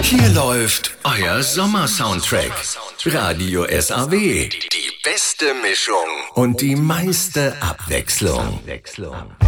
Hier läuft euer Sommersoundtrack. Radio SAW. Die beste Mischung und die meiste Abwechslung.